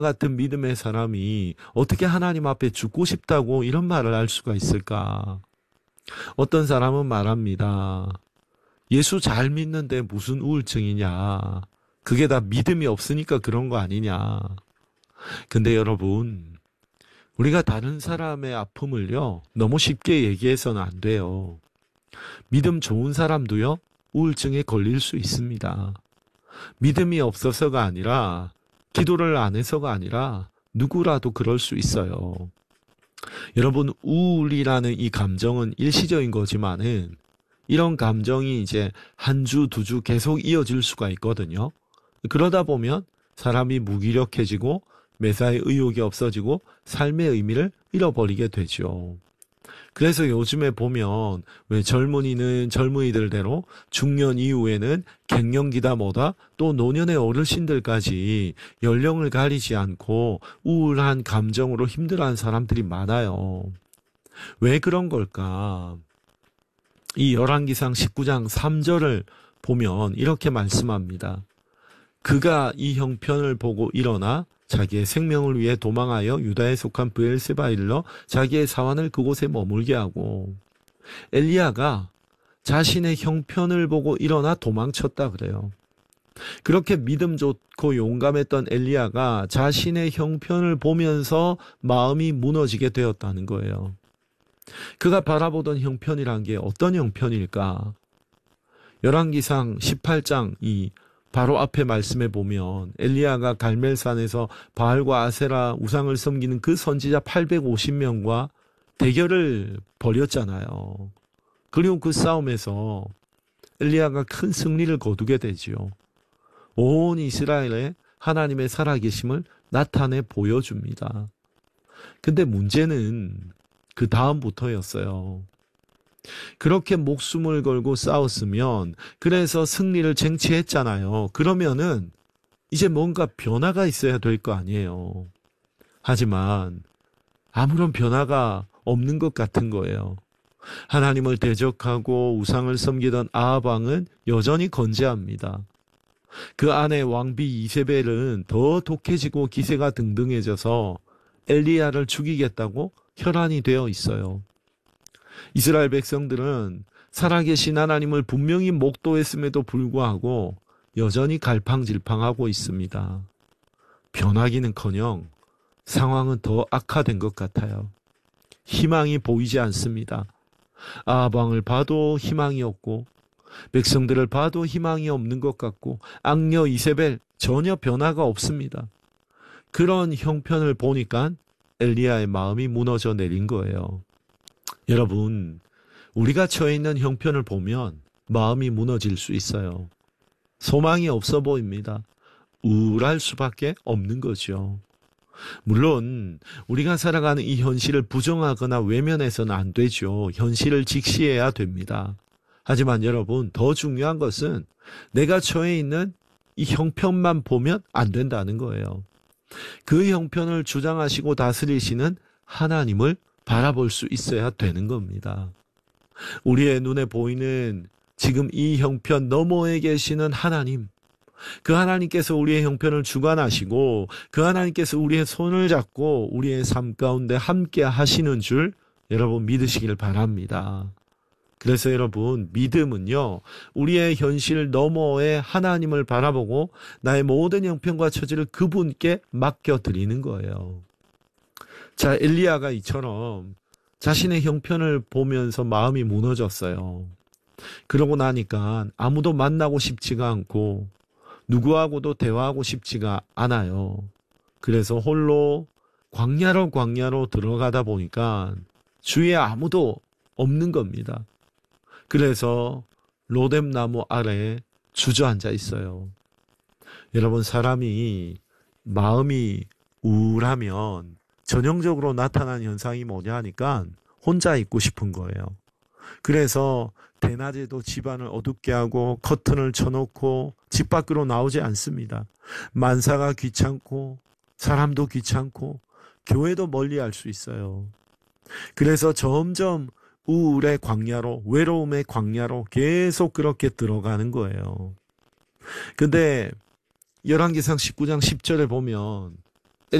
같은 믿음의 사람이 어떻게 하나님 앞에 죽고 싶다고 이런 말을 할 수가 있을까? 어떤 사람은 말합니다. 예수 잘 믿는데 무슨 우울증이냐? 그게 다 믿음이 없으니까 그런 거 아니냐? 근데 여러분, 우리가 다른 사람의 아픔을요, 너무 쉽게 얘기해서는 안 돼요. 믿음 좋은 사람도요, 우울증에 걸릴 수 있습니다. 믿음이 없어서가 아니라, 기도를 안 해서가 아니라, 누구라도 그럴 수 있어요. 여러분, 우울이라는 이 감정은 일시적인 거지만은, 이런 감정이 이제 한 주, 두 주 계속 이어질 수가 있거든요. 그러다 보면 사람이 무기력해지고 매사에 의욕이 없어지고 삶의 의미를 잃어버리게 되죠. 그래서 요즘에 보면 왜 젊은이는 젊은이들대로 중년 이후에는 갱년기다 뭐다 또 노년의 어르신들까지 연령을 가리지 않고 우울한 감정으로 힘들어하는 사람들이 많아요. 왜 그런 걸까? 이 열왕기상 19장 3절을 보면 이렇게 말씀합니다. 그가 이 형편을 보고 일어나 자기의 생명을 위해 도망하여 유다에 속한 브엘세바에 일러 자기의 사환을 그곳에 머물게 하고, 엘리야가 자신의 형편을 보고 일어나 도망쳤다 그래요. 그렇게 믿음 좋고 용감했던 엘리야가 자신의 형편을 보면서 마음이 무너지게 되었다는 거예요. 그가 바라보던 형편이란 게 어떤 형편일까? 열왕기상 18장 이 바로 앞에 말씀해 보면 엘리야가 갈멜산에서 바알과 아세라 우상을 섬기는 그 선지자 850명과 대결을 벌였잖아요. 그리고 그 싸움에서 엘리야가 큰 승리를 거두게 되지요. 온 이스라엘에 하나님의 살아계심을 나타내 보여줍니다. 근데 문제는 그 다음부터였어요. 그렇게 목숨을 걸고 싸웠으면, 그래서 승리를 쟁취했잖아요. 그러면은 이제 뭔가 변화가 있어야 될 거 아니에요. 하지만 아무런 변화가 없는 것 같은 거예요. 하나님을 대적하고 우상을 섬기던 아합 왕은 여전히 건재합니다. 그 아내 왕비 이세벨은 더 독해지고 기세가 등등해져서 엘리야를 죽이겠다고 혈안이 되어 있어요. 이스라엘 백성들은 살아계신 하나님을 분명히 목도했음에도 불구하고 여전히 갈팡질팡하고 있습니다. 변하기는커녕 상황은 더 악화된 것 같아요. 희망이 보이지 않습니다. 아합 왕을 봐도 희망이 없고, 백성들을 봐도 희망이 없는 것 같고, 악녀 이세벨 전혀 변화가 없습니다. 그런 형편을 보니까 엘리야의 마음이 무너져 내린 거예요. 여러분, 우리가 처해 있는 형편을 보면 마음이 무너질 수 있어요. 소망이 없어 보입니다. 우울할 수밖에 없는 거죠. 물론 우리가 살아가는 이 현실을 부정하거나 외면해서는 안 되죠. 현실을 직시해야 됩니다. 하지만 여러분, 더 중요한 것은 내가 처해 있는 이 형편만 보면 안 된다는 거예요. 그 형편을 주장하시고 다스리시는 하나님을 바라볼 수 있어야 되는 겁니다. 우리의 눈에 보이는 지금 이 형편 너머에 계시는 하나님, 그 하나님께서 우리의 형편을 주관하시고 그 하나님께서 우리의 손을 잡고 우리의 삶 가운데 함께 하시는 줄 여러분 믿으시길 바랍니다. 그래서 여러분, 믿음은요, 우리의 현실 너머에 하나님을 바라보고 나의 모든 형편과 처지를 그분께 맡겨드리는 거예요. 자, 엘리야가 이처럼 자신의 형편을 보면서 마음이 무너졌어요. 그러고 나니까 아무도 만나고 싶지가 않고 누구하고도 대화하고 싶지가 않아요. 그래서 홀로 광야로 들어가다 보니까 주위에 아무도 없는 겁니다. 그래서 로뎀나무 아래에 주저앉아 있어요. 여러분, 사람이 마음이 우울하면 전형적으로 나타나는 현상이 뭐냐 하니까 혼자 있고 싶은 거예요. 그래서 대낮에도 집안을 어둡게 하고 커튼을 쳐놓고 집 밖으로 나오지 않습니다. 만사가 귀찮고 사람도 귀찮고 교회도 멀리할 수 있어요. 그래서 점점 우울의 광야로, 외로움의 광야로 계속 그렇게 들어가는 거예요. 근데 열왕기상 19장 10절에 보면